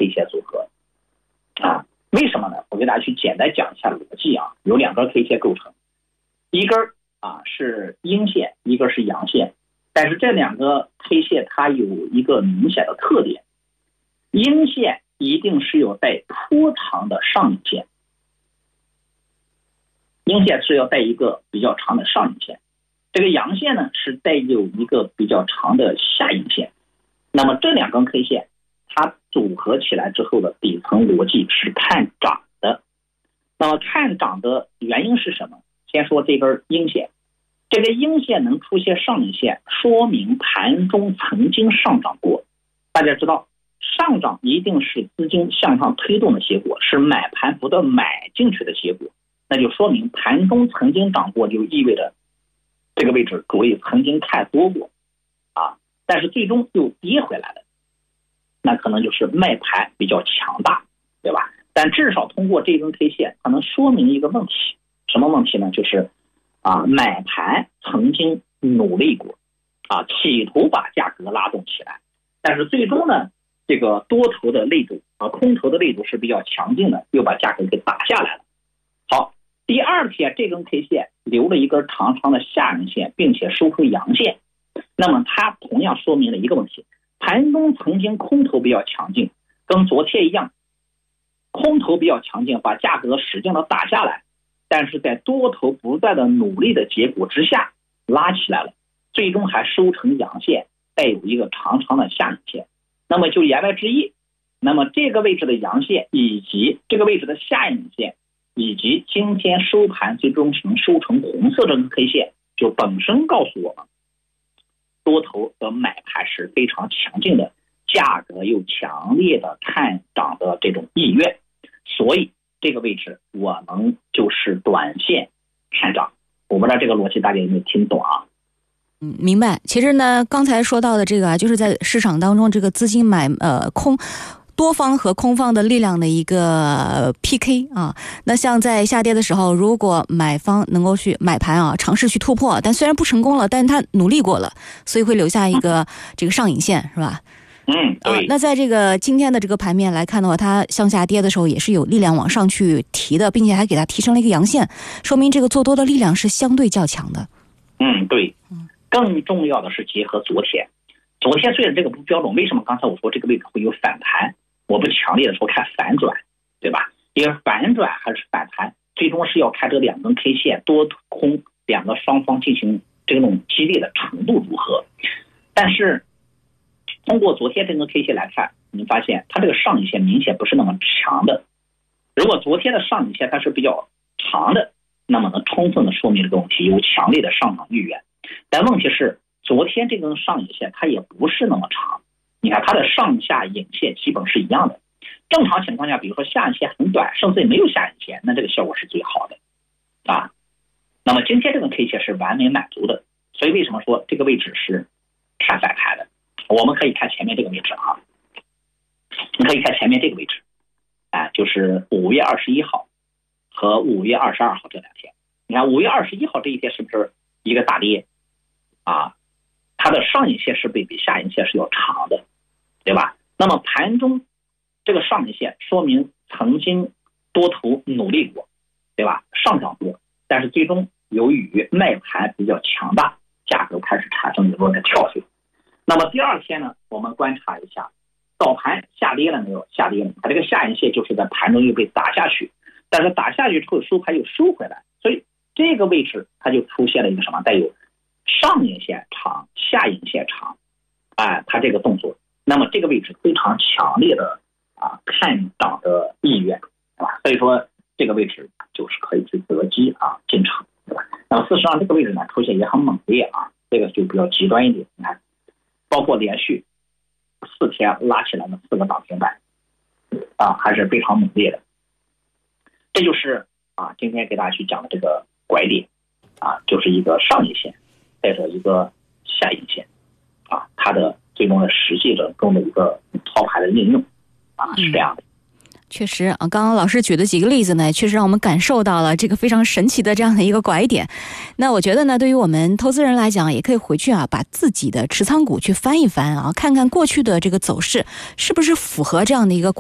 K 线组合啊。为什么呢？我给大家去简单讲一下逻辑啊。有2根 K 线构成，一根是阴线，一根是阳线，但是这2个 K 线它有一个明显的特点，阴线一定是有带颇长的上影线，阴线是要带一个比较长的上影线，这个阳线呢是带有一个比较长的下影线。那么这2根 K 线它组合起来之后的底层逻辑是看涨的。那么看涨的原因是什么？先说这根阴线，这个阴线能出现上影线，说明盘中曾经上涨过。大家知道上涨一定是资金向上推动的结果，是买盘不断买进去的结果，那就说明盘中曾经涨过，就意味着这个位置主力曾经看多过但是最终又跌回来了，那可能就是卖盘比较强大，对吧？但至少通过这根 K 线它能说明一个问题，什么问题呢？就是买盘曾经努力过企图把价格拉动起来，但是最终呢这个多头的力度空头的力度是比较强劲的，又把价格给打下来了。好，第2天这根 K 线留了一根长长的下影线，并且收出阳线，那么它同样说明了一个问题，盘中曾经空头比较强劲，跟昨天一样，空头比较强劲，把价格使劲的打下来，但是在多头不断的努力的结果之下拉起来了，最终还收成阳线，带有一个长长的下影线。那么就言外之意，那么这个位置的阳线以及这个位置的下影线以及今天收盘最终能收成红色这根 K 线，就本身告诉我们多头的买盘是非常强劲的，价格又强烈的看涨的这种意愿，所以这个位置我们就是短线看涨。我不知道这个逻辑大家有没有听懂啊？ 明白。其实呢，刚才说到的这个就是在市场当中这个资金买空多方和空方的力量的一个 PK 那像在下跌的时候，如果买方能够去买盘尝试去突破，但虽然不成功了，但是他努力过了，所以会留下一个这个上影线，是吧？ 对。 那在这个今天的这个盘面来看的话，它向下跌的时候也是有力量往上去提的，并且还给它提升了一个阳线，说明这个做多的力量是相对较强的。 对。更重要的是结合昨天虽然这个不标准，为什么刚才我说这个位置会有反弹？我不强烈的说看反转，对吧？因为反转还是反弹，最终是要看这2根 K 线多空2个双方进行这种激烈的程度如何。但是通过昨天这根 K 线来看，你发现它这个上影线明显不是那么强的。如果昨天的上影线它是比较长的，那么能充分的说明这个问题有强烈的上涨意愿。但问题是昨天这根上影线它也不是那么长，你看它的上下影线基本是一样的。正常情况下，比如说下影线很短，甚至也没有下影线，那这个效果是最好的那么今天这个 K 线是完美满足的，所以为什么说这个位置是看反弹的？我们可以看前面这个位置你可以看前面这个位置就是5月21号和5月22号这2天。你看5月21号这一天是不是一个大跌它的上影线是比下影线是要长的，对吧？那么盘中这个上影线说明曾经多头努力过，对吧？上涨过，但是最终由于卖盘比较强大，价格开始产生一波的跳水。那么第2天呢，我们观察一下早盘下跌了没有？下跌了，它这个下影线就是在盘中又被打下去，但是打下去之后收盘又收回来，所以这个位置它就出现了一个什么？带有上影线长下影线长它这个动作，那么这个位置非常强烈的看涨的意愿，对吧？所以说这个位置就是可以去择机进场，对吧？那么事实上这个位置呢出现也很猛烈这个就比较极端一点。你看包括连续4天拉起来的4个涨停板还是非常猛烈的。这就是今天给大家去讲的这个拐点就是一个上影线带着一个下影线它的最终的实际的中的一个操盘的应用是这样的。 确实刚刚老师举的几个例子呢，确实让我们感受到了这个非常神奇的这样的一个拐点。那我觉得呢，对于我们投资人来讲，也可以回去把自己的持仓股去翻一翻看看过去的这个走势是不是符合这样的一个拐点。